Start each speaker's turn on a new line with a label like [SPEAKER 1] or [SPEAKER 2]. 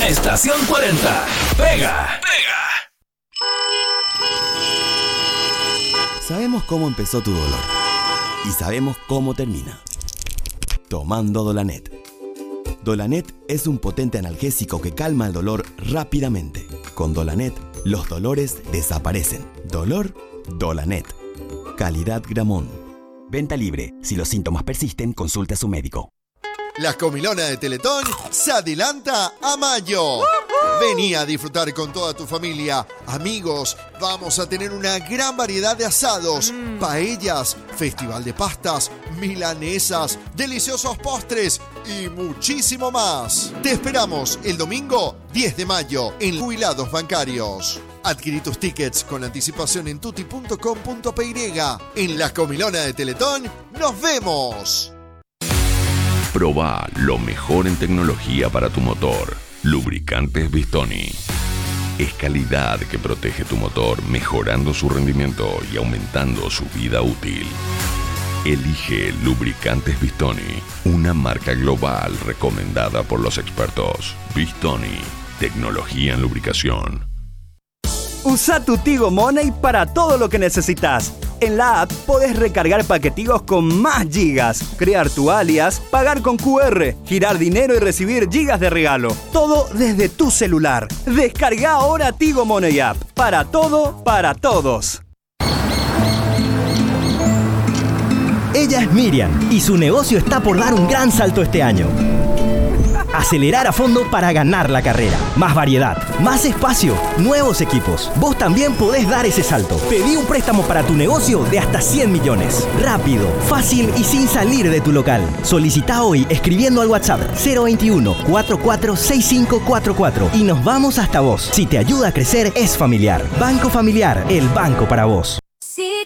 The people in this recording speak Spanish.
[SPEAKER 1] Estación 40. Pega.
[SPEAKER 2] Sabemos cómo empezó tu dolor y sabemos cómo termina. Tomando Dolanet. Dolanet es un potente analgésico que calma el dolor rápidamente. Con Dolanet, los dolores desaparecen. Dolor, Dolanet. Calidad Gramón.
[SPEAKER 3] Venta libre. Si los síntomas persisten, consulte a su médico.
[SPEAKER 4] La comilona de Teletón se adelanta a mayo. Vení a disfrutar con toda tu familia, amigos. Vamos a tener una gran variedad de asados, paellas, festival de pastas, milanesas, deliciosos postres y muchísimo más. Te esperamos el domingo 10 de mayo en Jubilados Bancarios. Adquirí tus tickets con anticipación en tuti.com.py. En la comilona de Teletón, ¡nos vemos!
[SPEAKER 5] Probá lo mejor en tecnología para tu motor. Lubricantes Bistoni. Es calidad que protege tu motor, mejorando su rendimiento y aumentando su vida útil. Elige Lubricantes Bistoni, una marca global recomendada por los expertos. Bistoni, tecnología en lubricación.
[SPEAKER 6] Usa tu Tigo Money para todo lo que necesitas. En la app podés recargar paquetigos con más gigas, crear tu alias, pagar con QR, girar dinero y recibir gigas de regalo. Todo desde tu celular. Descarga ahora Tigo Money App. Para todo, para todos.
[SPEAKER 7] Ella es Miriam y su negocio está por dar un gran salto este año. Acelerar a fondo para ganar la carrera. Más variedad, más espacio, nuevos equipos. Vos también podés dar ese salto. Pedí un préstamo para tu negocio de hasta 100 millones. Rápido, fácil y sin salir de tu local. Solicita hoy escribiendo al WhatsApp 021-446544 y nos vamos hasta vos. Si te ayuda a crecer, es familiar. Banco Familiar, el banco para vos.
[SPEAKER 8] Si